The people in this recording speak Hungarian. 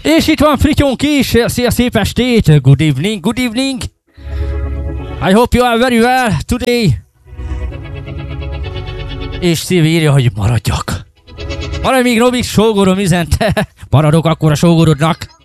És itt van Frityónk is, szia, szép estét, good evening, good evening. I hope you are very well today. És Szilvi írja, hogy maradjak. Maradj még Robi, sógorom üzente. Maradok akkor a sógorodnak.